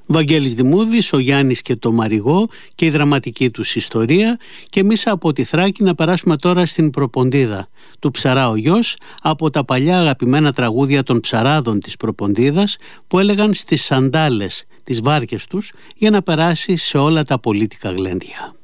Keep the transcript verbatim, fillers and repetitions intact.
Βαγγέλης Δημούδης, ο Γιάννης και το Μαριγό και η δραματική τους ιστορία, και εμείς από τη Θράκη να περάσουμε τώρα στην Προποντίδα. Του Ψαρά ο γιος, από τα παλιά αγαπημένα τραγούδια των ψαράδων της Προποντίδας που έλεγαν στις σαντάλες τις βάρκες τους για να περάσει σε όλα τα πολίτικα γλέντια.